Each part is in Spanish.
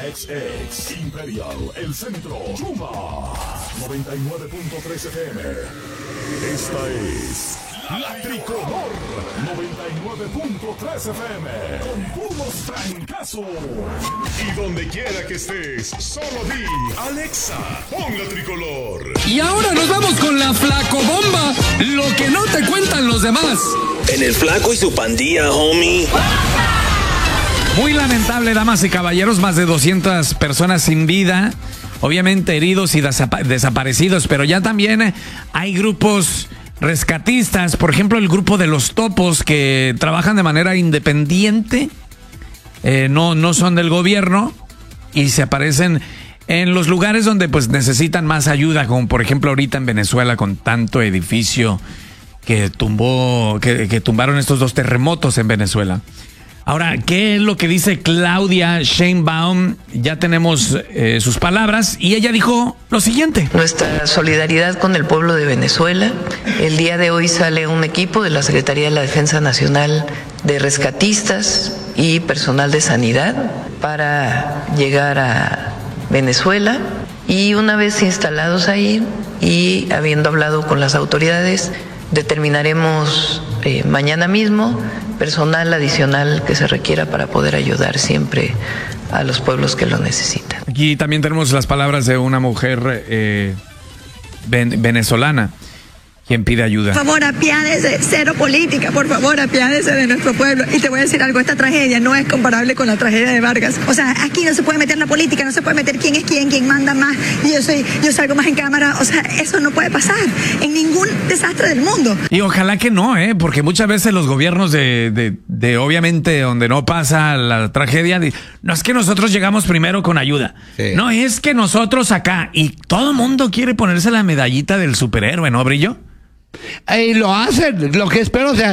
XX, Imperial, El Centro, Yuma, 99.3 FM. Esta es La Tricolor, 99.3 FM, con puros trancazos. Y donde quiera que estés, solo di, Alexa, pon La Tricolor. Y ahora nos vamos con la Flacobomba, lo que no te cuentan los demás. En el Flaco y su pandilla, homie. Muy lamentable, damas y caballeros, más de 200 personas sin vida, obviamente heridos y desaparecidos, pero ya también hay grupos rescatistas, por ejemplo el grupo de los Topos, que trabajan de manera independiente, no son del gobierno y se aparecen en los lugares donde pues necesitan más ayuda, como por ejemplo ahorita en Venezuela con tanto edificio que tumbaron estos dos terremotos en Venezuela. Ahora, ¿qué es lo que dice Claudia Sheinbaum? Ya tenemos sus palabras y ella dijo lo siguiente. Nuestra solidaridad con el pueblo de Venezuela. El día de hoy sale un equipo de la Secretaría de la Defensa Nacional de rescatistas y personal de sanidad para llegar a Venezuela. Y una vez instalados ahí y habiendo hablado con las autoridades, determinaremos mañana mismo personal adicional que se requiera para poder ayudar siempre a los pueblos que lo necesitan. Aquí también tenemos las palabras de una mujer venezolana quien pide ayuda. Por favor, apiádese, cero política, por favor, apiádese de nuestro pueblo. Y te voy a decir algo, esta tragedia no es comparable con la tragedia de Vargas. O sea, aquí no se puede meter la política, no se puede meter quién es quién manda más, y yo salgo más en cámara. O sea, eso no puede pasar en ningún desastre del mundo. Y ojalá que no, porque muchas veces los gobiernos de obviamente donde no pasa la tragedia, no es que nosotros llegamos primero con ayuda. Sí. No, es que nosotros acá, y todo el mundo quiere ponerse la medallita del superhéroe, ¿no, Brillo? Y lo hacen, lo que espero, o sea,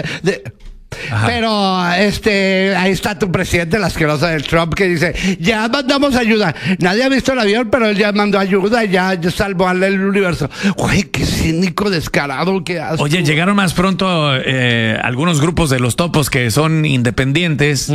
pero ahí está tu presidente, la asquerosa del Trump, que dice, ya mandamos ayuda. Nadie ha visto el avión, pero él ya mandó ayuda y ya salvó al universo. Güey, qué cínico, descarado, qué asco. Oye, llegaron más pronto algunos grupos de los Topos que son independientes.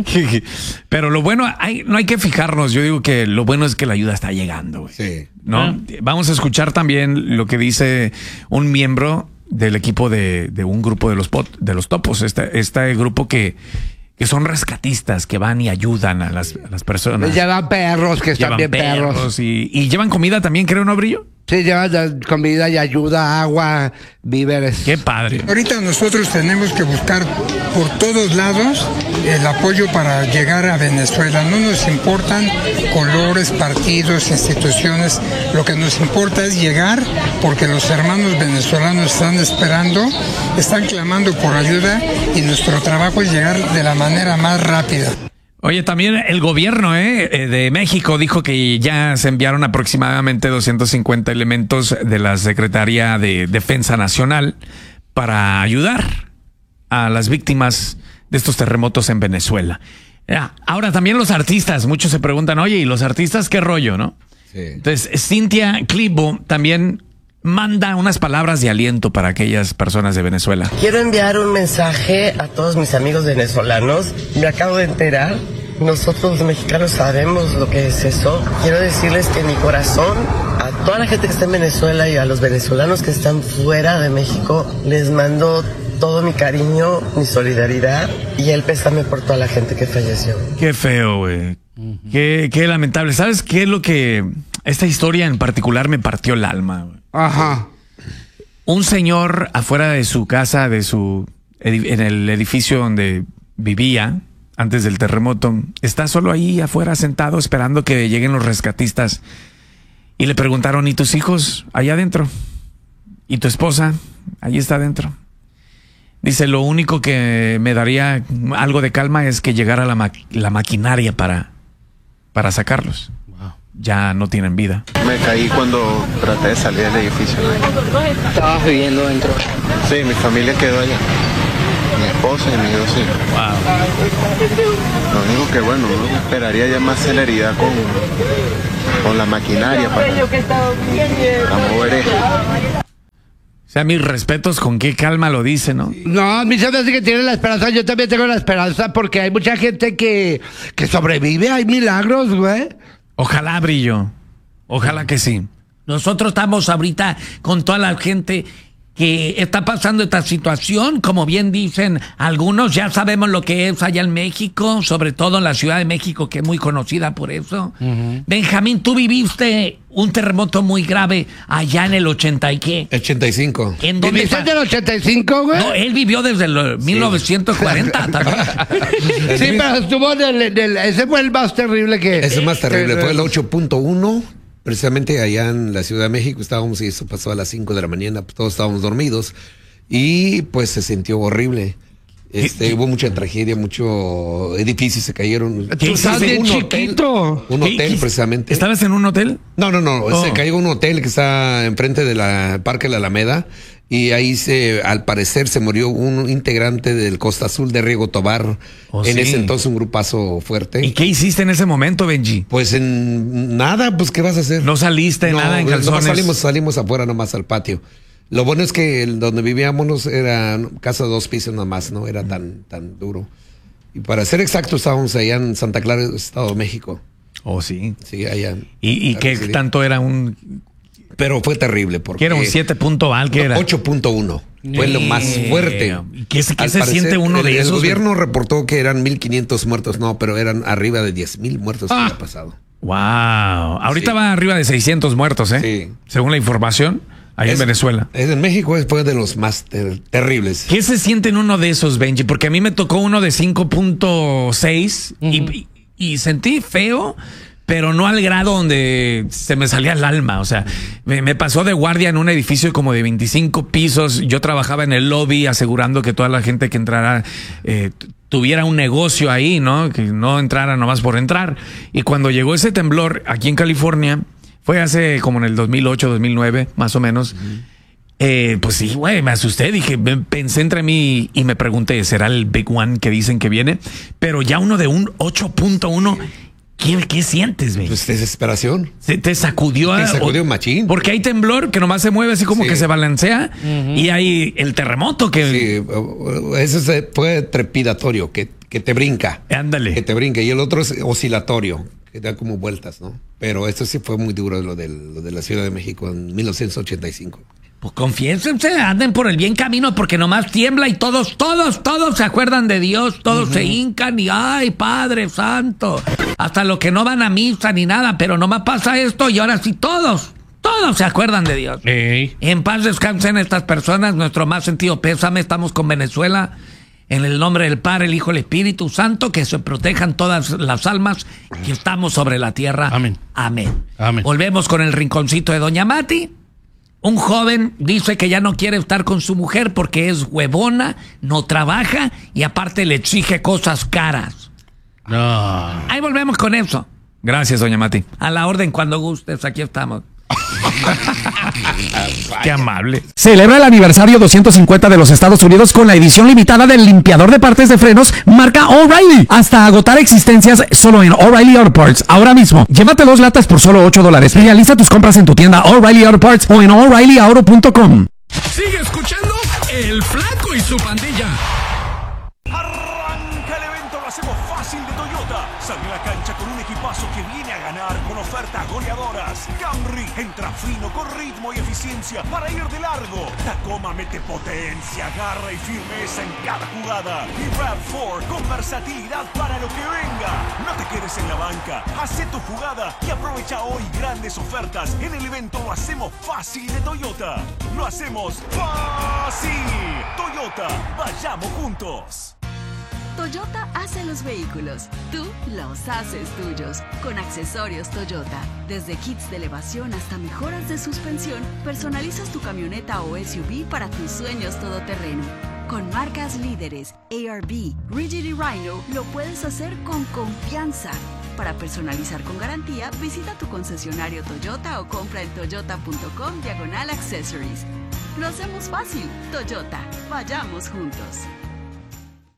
Pero lo bueno, no hay que fijarnos. Yo digo que lo bueno es que la ayuda está llegando, güey. Sí. ¿No? Vamos a escuchar también lo que dice un miembro del equipo de un grupo de los Topos, este grupo que son rescatistas, que van y ayudan a las personas. Llevan perros, que están bien perros. Y llevan comida también, creo, ¿no, Brillo? Sí, llevan comida y ayuda, agua, víveres. Qué padre. Ahorita nosotros tenemos que buscar por todos lados el apoyo para llegar a Venezuela. No nos importan colores, partidos, instituciones. Lo que nos importa es llegar, porque los hermanos venezolanos están esperando, están clamando por ayuda, y nuestro trabajo es llegar de la manera más rápida. Oye, también el gobierno de México dijo que ya se enviaron aproximadamente 250 elementos de la Secretaría de Defensa Nacional para ayudar a las víctimas de estos terremotos en Venezuela. Ahora también los artistas, muchos se preguntan, oye, ¿y los artistas qué rollo, no? Sí. Entonces, Cynthia Clibo también manda unas palabras de aliento para aquellas personas de Venezuela. Quiero enviar un mensaje a todos mis amigos venezolanos. Me acabo de enterar, nosotros los mexicanos sabemos lo que es eso. Quiero decirles que mi corazón, a toda la gente que está en Venezuela y a los venezolanos que están fuera de México, les mando todo mi cariño, mi solidaridad y el pésame por toda la gente que falleció. Qué feo, güey. Qué lamentable. ¿Sabes qué es lo que esta historia en particular me partió el alma, güey? Ajá. Un señor afuera de su casa, en el edificio donde vivía antes del terremoto, está solo ahí afuera sentado esperando que lleguen los rescatistas, y le preguntaron, ¿y tus hijos allá adentro? ¿Y tu esposa? Allí está adentro. Dice, lo único que me daría algo de calma es que llegara la maquinaria para sacarlos. Ya no tienen vida. Me caí cuando traté de salir del edificio. ¿Estabas viviendo dentro? Sí, mi familia quedó allá. Mi esposa y mis dos hijos. Wow. Lo único que, bueno, uno esperaría ya más celeridad con la maquinaria para mover esto. sea, mis respetos, con qué calma lo dice, ¿no? No, a mí se me hace que tiene la esperanza. Yo también tengo la esperanza porque hay mucha gente que sobrevive. Hay milagros, güey. Ojalá, Brillo. Ojalá que sí. Nosotros estamos ahorita con toda la gente que está pasando esta situación, como bien dicen algunos, ya sabemos lo que es allá en México, sobre todo en la Ciudad de México, que es muy conocida por eso. Benjamín, tú viviste un terremoto muy grave allá en el 80 y qué. 85. ¿En dónde ¿Viviste en el 85, güey? No, él vivió desde el 1940 también. Sí, pero estuvo ese fue el más terrible que... Ese es más terrible, fue el 8.1. Precisamente allá en la Ciudad de México estábamos y eso pasó a las 5 de la mañana, pues todos estábamos dormidos y pues se sintió horrible. Hubo mucha tragedia, muchos edificios se cayeron. Tú estás bien chiquito. Un hotel precisamente. ¿Estabas en un hotel? No, se cayó un hotel que está enfrente del Parque de la Alameda y ahí al parecer se murió un integrante del Costa Azul de Riego Tobar. En ese entonces un grupazo fuerte. ¿Y qué hiciste en ese momento, Benji? Pues nada, pues ¿qué vas a hacer? ¿No saliste nada en calzones? No, salimos afuera nomás al patio. Lo bueno es que donde vivíamos era casa de 2 pisos nomás, no era tan duro. Y para ser exacto, estábamos allá en Santa Clara, Estado de México. Oh, sí. Sí, allá. ¿Y qué tanto era Pero fue terrible porque... ¿Qué era un 7 punto al? ¿Qué era? 8.1. Fue lo más fuerte. ¿Qué se siente uno de esos? El gobierno reportó que eran 1,500 muertos. No, pero eran arriba de 10,000 muertos que había pasado. Wow. Ahorita va arriba de 600 muertos, ¿eh? Sí. Según la información, ahí en Venezuela. En México fue de los más terribles. ¿Qué se siente en uno de esos, Benji? Porque a mí me tocó uno de 5.6 y sentí feo, pero no al grado donde se me salía el alma. O sea, me pasó de guardia en un edificio como de 25 pisos. Yo trabajaba en el lobby asegurando que toda la gente que entrara tuviera un negocio ahí, ¿no? Que no entrara nomás por entrar. Y cuando llegó ese temblor aquí en California, fue hace como en el 2008, 2009, más o menos. Pues sí, güey, me asusté. Dije, pensé entre mí y me pregunté, ¿será el Big One que dicen que viene? Pero ya uno de un 8.1... ¿Qué sientes, güey? Pues desesperación. Te sacudió. Te sacudió machín. Porque hay temblor que nomás se mueve así como que se balancea. Y hay el terremoto que... Sí, ese fue trepidatorio, que te brinca. Ándale. Que te brinca. Y el otro es oscilatorio, que da como vueltas, ¿no? Pero esto sí fue muy duro, lo de la Ciudad de México en 1985. Pues confiénsense, anden por el bien camino, porque nomás tiembla y todos se acuerdan de Dios, todos se hincan y ¡ay, Padre Santo! Hasta los que no van a misa ni nada, pero nomás pasa esto y ahora sí todos se acuerdan de Dios. En paz descansen estas personas, nuestro más sentido pésame, estamos con Venezuela. En el nombre del Padre, el Hijo y el Espíritu Santo, que se protejan todas las almas que estamos sobre la tierra. Amén. Amén. Volvemos con el rinconcito de Doña Mati. Un joven dice que ya no quiere estar con su mujer porque es huevona, no trabaja y aparte le exige cosas caras. No. Ahí volvemos con eso. Gracias, Doña Mati. A la orden cuando gustes, aquí estamos. Qué amable. Celebra el aniversario 250 de los Estados Unidos con la edición limitada del limpiador de partes de frenos marca O'Reilly. Hasta agotar existencias solo en O'Reilly Auto Parts. Ahora mismo, llévate 2 latas por solo $8. Realiza tus compras en tu tienda O'Reilly Auto Parts o en O'ReillyAuto.com. Sigue escuchando El Flaco y su pandilla. Arranca el evento, lo hacemos fácil de Toyota. Sale a la cancha con un equipazo que viene a ganar con ofertas goleadoras. Camry entra fino con ritmo y eficiencia para ir de largo. Tacoma mete potencia, garra y firmeza en cada jugada. Y RAV4 con versatilidad para lo que venga. No te quedes en la banca, haz tu jugada y aprovecha hoy grandes ofertas en el evento Lo hacemos fácil de Toyota. Lo hacemos fácil. Toyota, vayamos juntos. Toyota hace los vehículos, tú los haces tuyos. Con accesorios Toyota, desde kits de elevación hasta mejoras de suspensión, personalizas tu camioneta o SUV para tus sueños todoterreno. Con marcas líderes, ARB, Rigid y Rhino, lo puedes hacer con confianza. Para personalizar con garantía, visita tu concesionario Toyota o compra en toyota.com/accessories. Lo hacemos fácil. Toyota, vayamos juntos.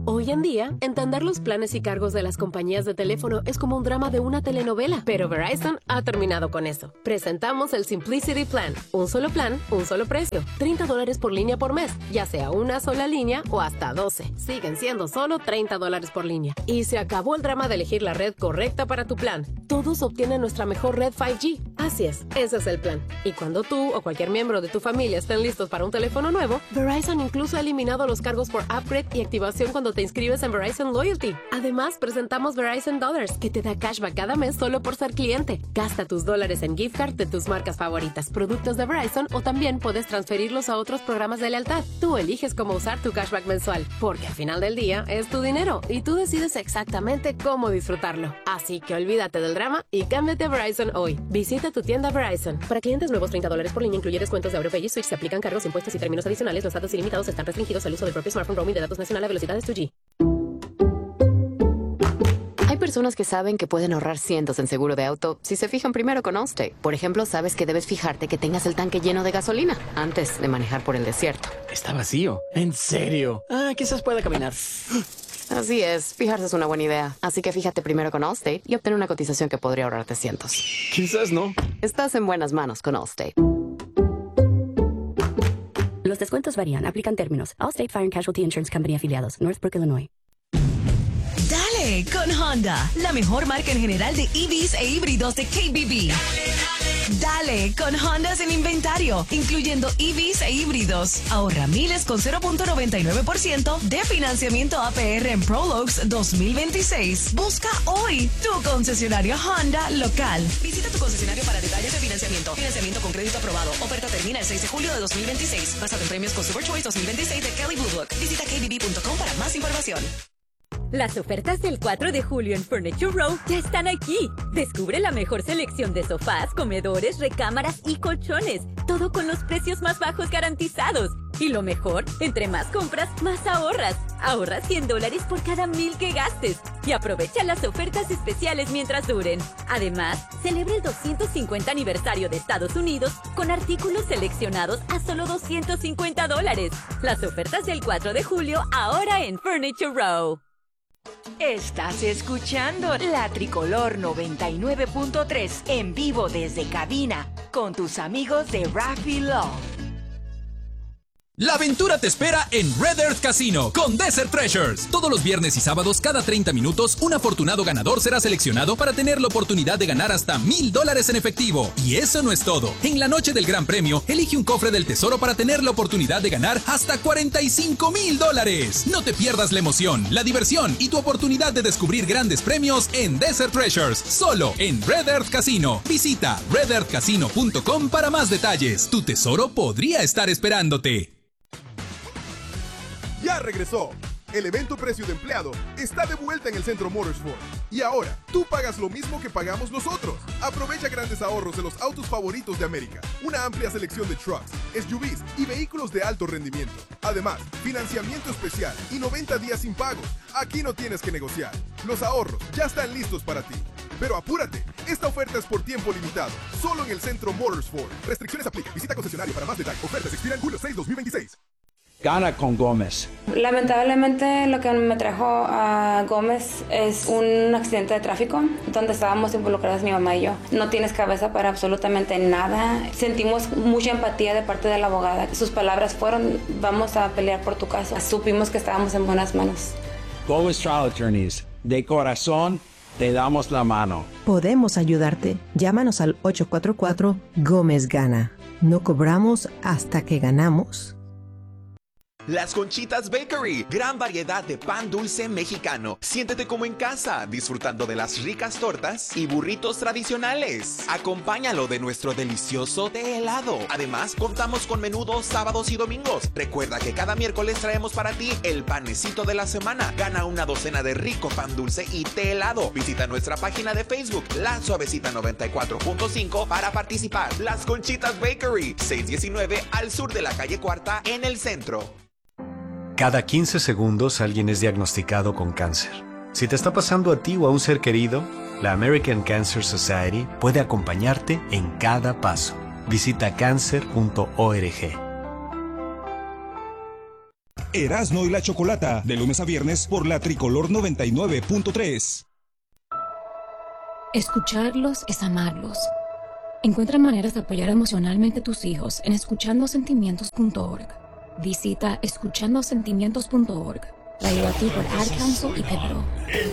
Hoy en día, entender los planes y cargos de las compañías de teléfono es como un drama de una telenovela, pero Verizon ha terminado con eso. Presentamos el Simplicity Plan. Un solo plan, un solo precio. $30 por línea por mes, ya sea una sola línea o hasta 12. Siguen siendo solo $30 por línea. Y se acabó el drama de elegir la red correcta para tu plan. Todos obtienen nuestra mejor red 5G. Así es, ese es el plan. Y cuando tú o cualquier miembro de tu familia estén listos para un teléfono nuevo, Verizon incluso ha eliminado los cargos por upgrade y activación cuando te inscribes en Verizon Loyalty. Además, presentamos Verizon Dollars, que te da cashback cada mes solo por ser cliente. Gasta tus dólares en gift card de tus marcas favoritas, productos de Verizon, o también puedes transferirlos a otros programas de lealtad. Tú eliges cómo usar tu cashback mensual, porque al final del día es tu dinero y tú decides exactamente cómo disfrutarlo. Así que olvídate del drama y cámbiate a Verizon hoy. Visita tu tienda Verizon. Para clientes nuevos, $30 por línea incluye descuentos de AuroPay y Switch. Se aplican cargos, impuestos y términos adicionales. Los datos ilimitados están restringidos al uso del propio smartphone. Roaming de datos nacional a velocidades 2G. Hay personas que saben que pueden ahorrar cientos en seguro de auto si se fijan primero con Allstate. Por ejemplo, sabes que debes fijarte que tengas el tanque lleno de gasolina antes de manejar por el desierto. Está vacío. ¿En serio? Quizás pueda caminar. Así es, fijarse es una buena idea. Así que fíjate primero con Allstate y obtén una cotización que podría ahorrarte cientos. Quizás no. Estás en buenas manos con Allstate. Los descuentos varían, aplican términos. Allstate Fire and Casualty Insurance Company afiliados, Northbrook, Illinois. Dale con Honda, la mejor marca en general de EVs e híbridos de KBB. Dale con Honda sin inventario, incluyendo EVs e híbridos. Ahorra miles con 0.99% de financiamiento APR en Prologues 2026. Busca hoy tu concesionario Honda local. Visita tu concesionario para detalles de financiamiento. Financiamiento con crédito aprobado. Oferta termina el 6 de julio de 2026. Basado en premios Consumer Choice 2026 de Kelley Blue Book. Visita kbb.com para más información. Las ofertas del 4 de julio en Furniture Row ya están aquí. Descubre la mejor selección de sofás, comedores, recámaras y colchones. Todo con los precios más bajos garantizados. Y lo mejor, entre más compras, más ahorras. Ahorra $100 por cada 1,000 que gastes. Y aprovecha las ofertas especiales mientras duren. Además, celebra el 250 aniversario de Estados Unidos con artículos seleccionados a solo $250. Las ofertas del 4 de julio ahora en Furniture Row. Estás escuchando La Tricolor 99.3 en vivo desde cabina con tus amigos de Raffy Law. La aventura te espera en Red Earth Casino con Desert Treasures. Todos los viernes y sábados, cada 30 minutos, un afortunado ganador será seleccionado para tener la oportunidad de ganar hasta $1,000 en efectivo. Y eso no es todo. En la noche del Gran Premio, elige un cofre del tesoro para tener la oportunidad de ganar hasta $45,000. No te pierdas la emoción, la diversión y tu oportunidad de descubrir grandes premios en Desert Treasures, solo en Red Earth Casino. Visita redearthcasino.com para más detalles. Tu tesoro podría estar esperándote. Ya regresó. El evento Precio de Empleado está de vuelta en el Centro Motorsport. Y ahora, tú pagas lo mismo que pagamos nosotros. Aprovecha grandes ahorros de los autos favoritos de América. Una amplia selección de trucks, SUVs y vehículos de alto rendimiento. Además, financiamiento especial y 90 días sin pagos. Aquí no tienes que negociar. Los ahorros ya están listos para ti. Pero apúrate, esta oferta es por tiempo limitado, solo en el Centro Motorsport. Restricciones aplican. Visita concesionario para más detalles. Ofertas expiran julio 6, 2026. Gana con Gómez. Lamentablemente lo que me trajo a Gómez es un accidente de tráfico donde estábamos involucradas mi mamá y yo. No tienes cabeza para absolutamente nada. Sentimos mucha empatía de parte de la abogada. Sus palabras fueron: vamos a pelear por tu caso. Supimos que estábamos en buenas manos. Gómez Trial Attorneys, de corazón te damos la mano. Podemos ayudarte. Llámanos al 844 Gómez Gana. No cobramos hasta que ganamos. Las Conchitas Bakery, gran variedad de pan dulce mexicano. Siéntete como en casa, disfrutando de las ricas tortas y burritos tradicionales. Acompáñalo de nuestro delicioso té helado. Además, contamos con menudos sábados y domingos. Recuerda que cada miércoles traemos para ti el panecito de la semana. Gana una docena de rico pan dulce y té helado. Visita nuestra página de Facebook, La Suavecita 94.5, para participar. Las Conchitas Bakery, 619 al sur de la calle Cuarta, en el centro. Cada 15 segundos alguien es diagnosticado con cáncer. Si te está pasando a ti o a un ser querido, la American Cancer Society puede acompañarte en cada paso. Visita cancer.org. Erasmo y la Chocolata, de lunes a viernes por la Tricolor 99.3. Escucharlos es amarlos. Encuentra maneras de apoyar emocionalmente a tus hijos en escuchandosentimientos.org. Visita escuchandosentimientos.org. Traído a ti por Ad Council y Pepero.